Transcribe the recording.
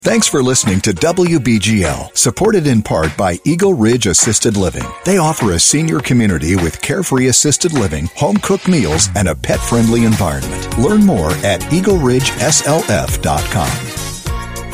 Thanks for listening to WBGL, supported in part by Eagle Ridge Assisted Living. They offer a senior community with carefree assisted living, home-cooked meals, and a pet-friendly environment. Learn more at eagleridgeslf.com.